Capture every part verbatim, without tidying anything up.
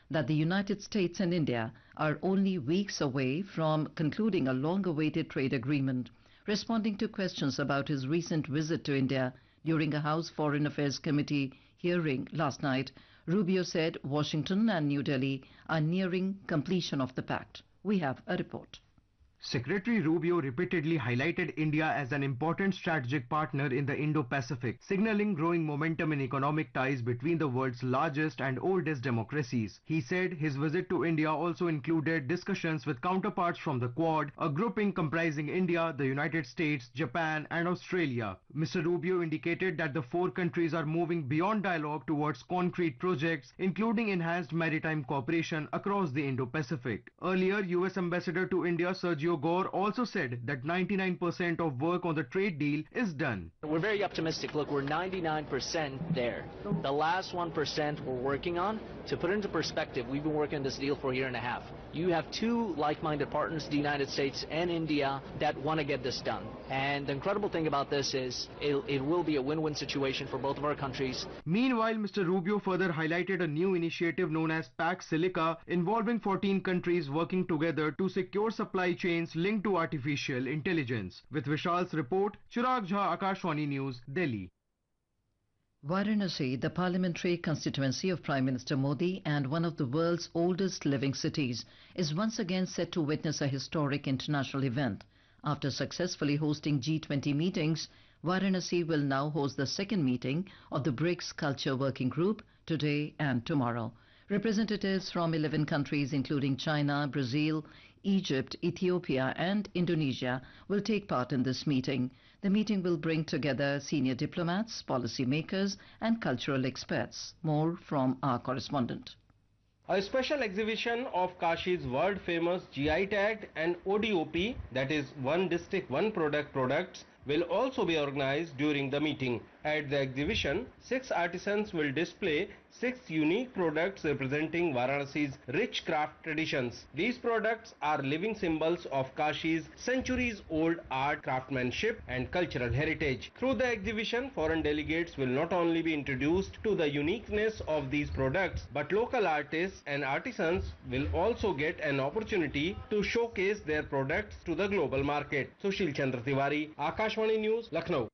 that the United States and India are only weeks away from concluding a long-awaited trade agreement. Responding to questions about his recent visit to India during a House Foreign Affairs Committee hearing last night, Rubio said Washington and New Delhi are nearing completion of the pact. We have a report. Secretary Rubio repeatedly highlighted India as an important strategic partner in the Indo-Pacific, signaling growing momentum in economic ties between the world's largest and oldest democracies. He said his visit to India also included discussions with counterparts from the Quad, a grouping comprising India, the United States, Japan and Australia. Mister Rubio indicated that the four countries are moving beyond dialogue towards concrete projects, including enhanced maritime cooperation across the Indo-Pacific. Earlier, U S Ambassador to India, Sergio Gore, also said that ninety-nine percent of work on the trade deal is done. We're very optimistic. Look, we're ninety-nine percent there. The last one percent we're working on. To put it into perspective, we've been working on this deal for a year and a half. You have two like-minded partners, the United States and India, that want to get this done. And the incredible thing about this is it, it will be a win-win situation for both of our countries. Meanwhile, Mister Rubio further highlighted a new initiative known as Pax Silica, involving fourteen countries working together to secure supply chains linked to artificial intelligence. With Vishal's report, Chirag Jha, Akashvani News, Delhi. Varanasi, the parliamentary constituency of Prime Minister Modi and one of the world's oldest living cities, is once again set to witness a historic international event. After successfully hosting G twenty meetings, Varanasi will now host the second meeting of the BRICS Culture Working Group today and tomorrow. Representatives from eleven countries including China, Brazil, Egypt, Ethiopia and Indonesia will take part in this meeting. The meeting will bring together senior diplomats, policymakers and cultural experts. More from our correspondent. A special exhibition of Kashi's world famous G I tagged and O D O P, that is One District One Product products, will also be organized during the meeting. At the exhibition, six artisans will display six unique products representing Varanasi's rich craft traditions. These products are living symbols of Kashi's centuries-old art, craftsmanship and cultural heritage. Through the exhibition, foreign delegates will not only be introduced to the uniqueness of these products, but local artists and artisans will also get an opportunity to showcase their products to the global market. Sushil Chandra Tiwari, Akashvani News, Lucknow.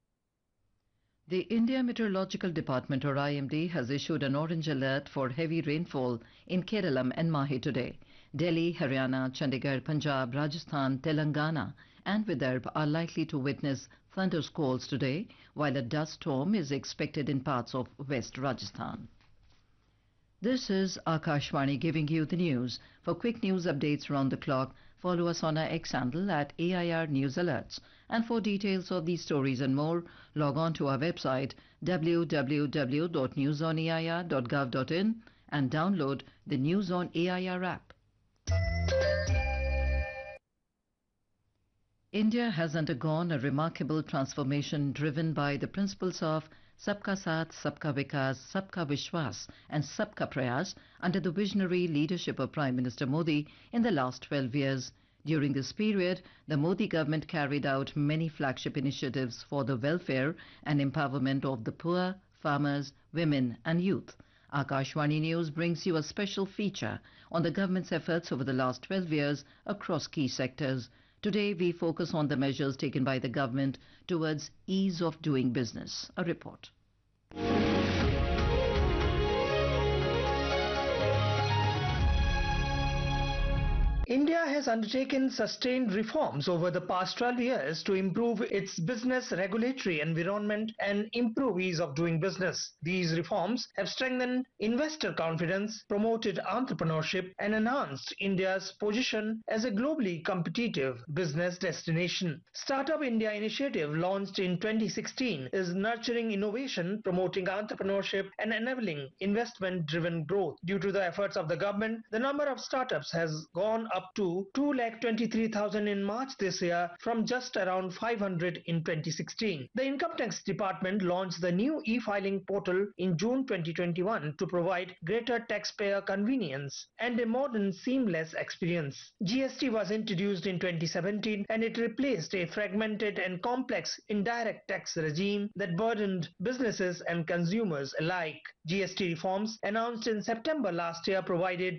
The India Meteorological Department, or I M D, has issued an orange alert for heavy rainfall in Kerala and Mahe today. Delhi, Haryana, Chandigarh, Punjab, Rajasthan, Telangana and Vidarbha are likely to witness thundersqualls today, while a dust storm is expected in parts of West Rajasthan. This is Akashvani giving you the news. For quick news updates around the clock, follow us on our X handle at A I R News Alerts. And for details of these stories and more, log on to our website w w w dot news on a i r dot gov dot in and download the News on A I R app. India has undergone a remarkable transformation driven by the principles of Sabka Saath, Sabka Vikas, Sabka Vishwas and Sabka Prayas under the visionary leadership of Prime Minister Modi in the last twelve years. During this period, the Modi government carried out many flagship initiatives for the welfare and empowerment of the poor, farmers, women and youth. Akashvani News brings you a special feature on the government's efforts over the last twelve years across key sectors. Today we focus on the measures taken by the government towards ease of doing business. A report. India has undertaken sustained reforms over the past twelve years to improve its business regulatory environment and improve ease of doing business. These reforms have strengthened investor confidence, promoted entrepreneurship and enhanced India's position as a globally competitive business destination. Startup India initiative launched in twenty sixteen is nurturing innovation, promoting entrepreneurship and enabling investment-driven growth. Due to the efforts of the government, the number of startups has gone up to two lakh twenty-three thousand in March this year from just around five hundred in twenty sixteen. The Income Tax Department launched the new e-filing portal in June twenty twenty-one to provide greater taxpayer convenience and a modern seamless experience. G S T was introduced in twenty seventeen and it replaced a fragmented and complex indirect tax regime that burdened businesses and consumers alike. G S T reforms announced in September last year provided